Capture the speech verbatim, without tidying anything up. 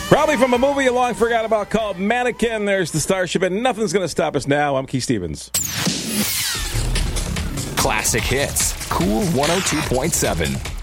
Probably from a movie you long forgot about called Mannequin. There's the Starship, and nothing's going to stop us now. I'm Keith Stevens. Classic hits. Cool one oh two point seven.